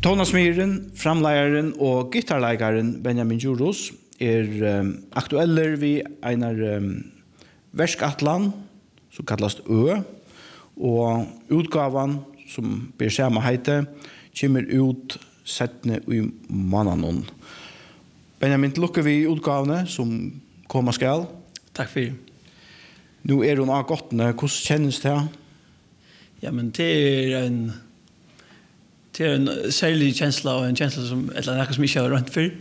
Tonasmyren, framleieren og gitarleikaren Benjamin Djurus aktueller vi einar verskatlan som kallast Ø, og utgavan som ber samme heite kommer ut settene i månaden. Benjamin, lukker vi utgavene som kommer skal. Takk for det. Nu hun av gottene. Hvordan kjennes det? Ja, men det er en særlig kjensla, og en kjensla som som ikke har rønt før.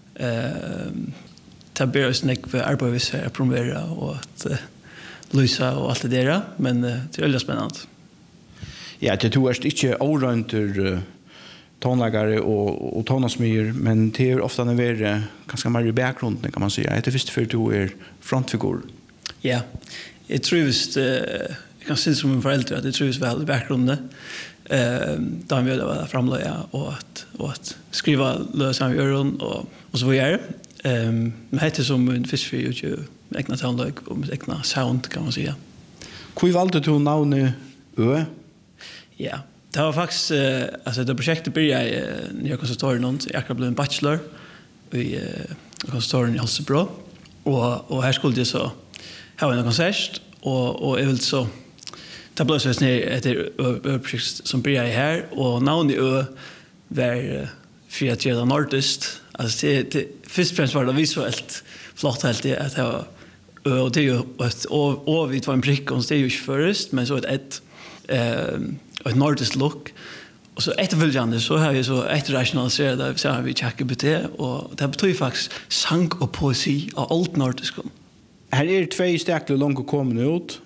Det ber oss nekve arbeidsvis her, promovera og at lysa og alt det der, men det er veldig spennende. Ja, det er ikke overrønter tonlagare og tonasmyer, men det er ofte en være ganske mer i bakgrunden, kan man si. Det er først for du frontfigur. Ja, jeg trives, jeg kan synes som en foreldre at jeg trives vel i bakgrunden. Da vi var framløya og at skriva løsa med øren og så videre. Men det som en fiskfri utgjør med egna tonløg og med egna sound, kan man si. Hvor valgte du navnet Ø? Ja, det var faktisk, det projektet började i Nya konservatorien, jag blev en bachelor i konservatorien i Holstebro, och här skulle jag så ha en konsert, och jag vill så det blev så ner ett projekt som började här, och navnet Ø var för att göra en artist. Alltså det först och främst var det visuellt flott helt det att ha Ø, och det är ju och vi var en prick och det är ju inte först, men så ett en artist look. Och så efterföljande så har vi så efterrationaliserat det, så har vi ChatGPT, och det betyder faktiskt sang och poesi av old artist. Här två stäckle långt kommande ut.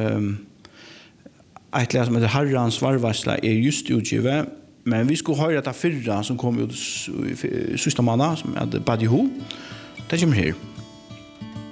Ett läs som heter Harrans varvarsla just utgivet, men vi skulle höra det förra som kom ut sista månaden som heter Buddy Who. Det kommer här.